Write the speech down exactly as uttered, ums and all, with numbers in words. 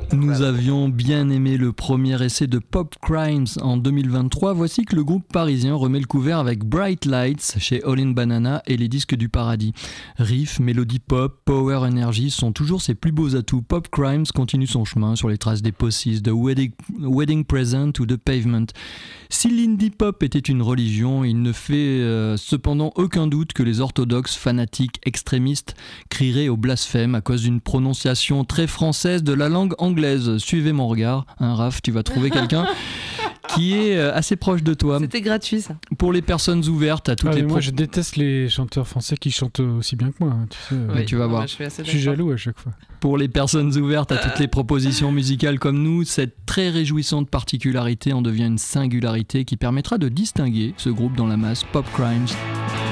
Nous avions bien aimé le premier essai de Pop Crimes en deux mille vingt-trois. Voici que le groupe parisien remet le couvert avec Bright Lights chez All in Banana et les Disques du Paradis. Riff, mélodie pop, power energy sont toujours ses plus beaux atouts. Pop Crimes continue son chemin sur les traces des Posses, de Wedding, Wedding Present ou de Pavement. Si l'indie pop était une religion, il ne fait euh, cependant aucun doute que les orthodoxes, fanatiques, extrémistes crieraient au blasphème à cause d'une prononciation très française de la langue anglaise. Suivez mon regard, hein, Raph, tu vas trouver quelqu'un qui est assez proche de toi. C'était gratuit, ça. Pour les personnes ouvertes à toutes ah, les... Moi, pro- je déteste les chanteurs français qui chantent aussi bien que moi. Hein, tu sais. Ouais, tu vas voir. Ouais, je suis, assez je suis jaloux à chaque fois. Pour les personnes ouvertes à toutes les propositions musicales comme nous, cette très réjouissante particularité en devient une singularité qui permettra de distinguer ce groupe dans la masse. Pop Crimes.